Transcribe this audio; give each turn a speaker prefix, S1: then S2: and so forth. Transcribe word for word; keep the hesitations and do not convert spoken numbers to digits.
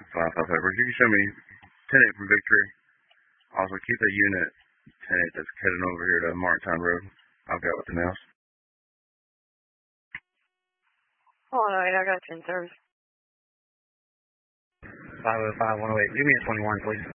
S1: five five five. You can show me ten eight from Victory. Also, keep a unit ten eight that's heading over here to Martintown Road. I've got with the nails.
S2: Oh, all right, I got ten service.
S3: five oh five, one oh eight. Give me a twenty-one, please.